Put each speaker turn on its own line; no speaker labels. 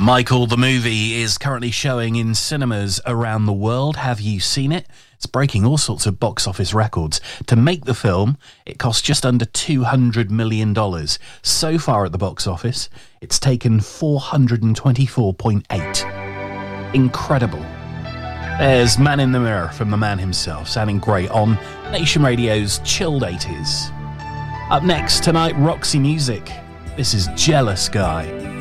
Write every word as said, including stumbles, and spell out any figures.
Michael the movie is currently showing in cinemas around the world. Have you seen it? It's breaking all sorts of box office records. To make the film, it cost just under two hundred million dollars. So far at the box office, it's taken four hundred twenty-four point eight. Incredible. There's Man in the Mirror from the man himself, sounding great on Nation Radio's Chilled eighties. Up next tonight, Roxy Music. This is Jealous Guy.